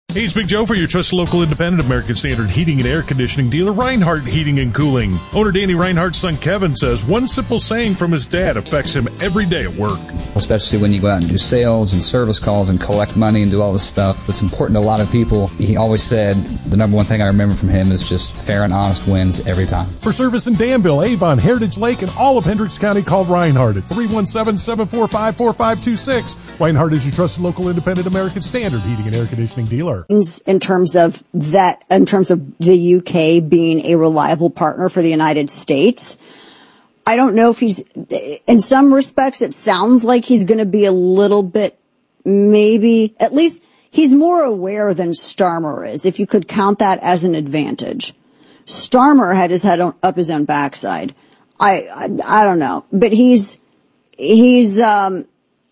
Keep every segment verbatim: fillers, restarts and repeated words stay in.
Hey, it's Big Joe for your trusted local independent American Standard heating and air conditioning dealer, Reinhardt Heating and Cooling. Owner Danny Reinhardt's son Kevin says one simple saying from his dad affects him every day at work. Especially when you go out and do sales and service calls and collect money and do all this stuff that's important to a lot of people. He always said the number one thing I remember from him is just fair and honest wins every time. For service in Danville, Avon, Heritage Lake, and all of Hendricks County, call Reinhardt at three one seven, seven four five, four five two six. Reinhardt is your trusted local independent American Standard heating and air conditioning dealer. In terms of that, in terms of the U K being a reliable partner for the United States, I don't know if he's, in some respects, it sounds like he's going to be a little bit, maybe, at least he's more aware than Starmer is, if you could count that as an advantage. Starmer had his head on, up his own backside. I, I, I don't know, but he's, he's, um,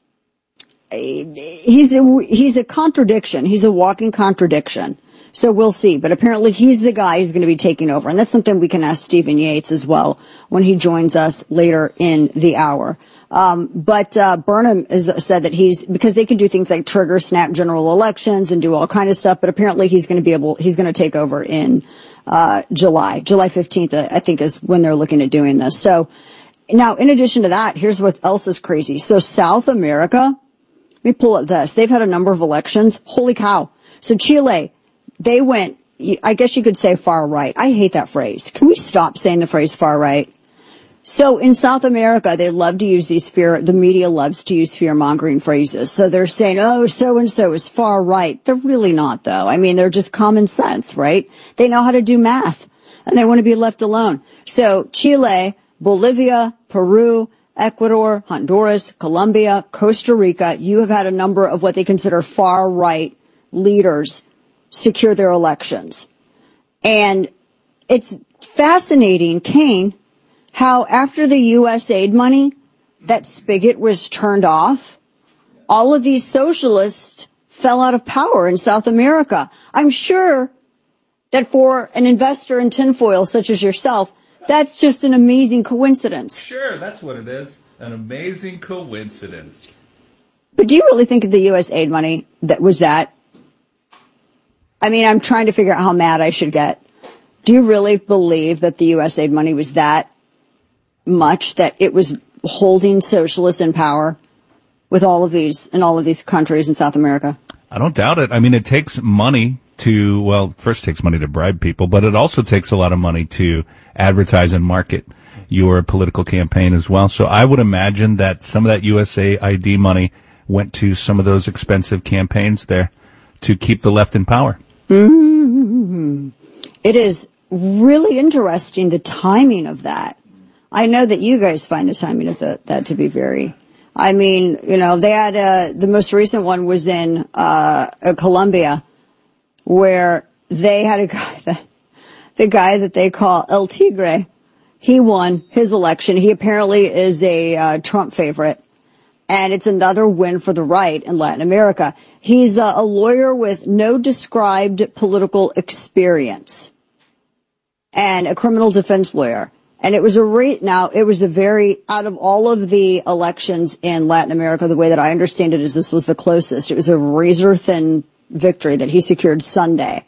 he's a, he's a contradiction. He's a walking contradiction. So we'll see. But apparently he's the guy who's going to be taking over. And that's something we can ask Stephen Yates as well when he joins us later in the hour. Um, but, uh, Burnham has said that he's, because they can do things like trigger, snap general elections and do all kind of stuff. But apparently he's going to be able, he's going to take over in, uh, July. July fifteenth, I think, is when they're looking at doing this. So now, in addition to that, here's what else is crazy. So South America, let me pull up this. They've had a number of elections. Holy cow. So Chile, they went, I guess you could say far right. I hate that phrase. Can we stop saying the phrase far right? So in South America, they love to use these fear, the media loves to use fear-mongering phrases. So they're saying, oh, so-and-so is far right. They're really not, though. I mean, they're just common sense, right? They know how to do math, and they want to be left alone. So Chile, Bolivia, Peru, Ecuador, Honduras, Colombia, Costa Rica, you have had a number of what they consider far-right leaders secure their elections. And it's fascinating, Kane, how after the U S aid money, that spigot was turned off, all of these socialists fell out of power in South America. I'm sure that for an investor in tinfoil such as yourself, that's just an amazing coincidence. Sure, that's what it is. An amazing coincidence. But do you really think of the U S aid money that was that? I mean, I'm trying to figure out how mad I should get. Do you really believe that the U S aid money was that much, that it was holding socialists in power with all of these, in all of these countries in South America? I don't doubt it. I mean, it takes money to, well, first it takes money to bribe people, but it also takes a lot of money to advertise and market your political campaign as well. So I would imagine that some of that U S A I D money went to some of those expensive campaigns there to keep the left in power. Mm-hmm. It is really interesting, the timing of that. I know that you guys find the timing of the, that to be very, I mean, you know, they had, uh, the most recent one was in, uh, Colombia, where they had a guy that, the guy that they call El Tigre, he won his election. He apparently is a uh, Trump favorite, and it's another win for the right in Latin America. He's uh, a lawyer with no described political experience and a criminal defense lawyer. And it was a re- now it was a very, out of all of the elections in Latin America, the way that I understand it is this was the closest. It was a razor thin victory that he secured Sunday,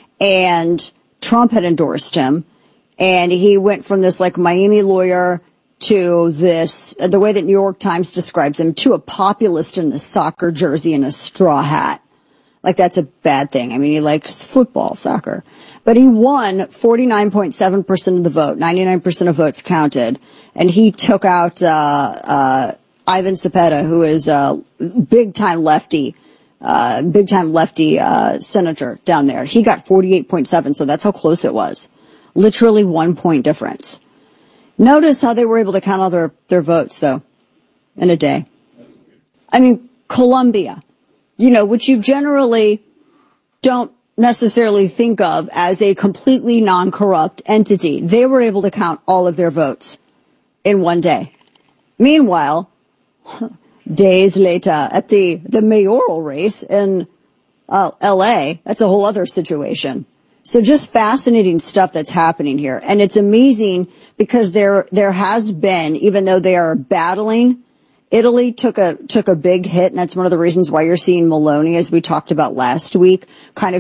and Trump had endorsed him, and he went from this like Miami lawyer to this, the way that New York Times describes him, to a populist in a soccer jersey and a straw hat. Like, that's a bad thing. I mean, he likes football, soccer. But he won forty-nine point seven percent of the vote, ninety-nine percent of votes counted, and he took out uh uh Ivan Cepeda, who is a big-time lefty, uh big-time lefty uh senator down there. He got forty-eight point seven, so that's how close it was. Literally one point difference. Notice how they were able to count all their, their votes, though, in a day. I mean, Colombia, you know, which you generally don't necessarily think of as a completely non-corrupt entity. They were able to count all of their votes in one day. Meanwhile, days later, at the, the mayoral race in uh, L A, that's a whole other situation. So just fascinating stuff that's happening here. And it's amazing because there, there has been, even though they are battling, Italy took a, took a big hit. And that's one of the reasons why you're seeing Meloni, as we talked about last week, kind of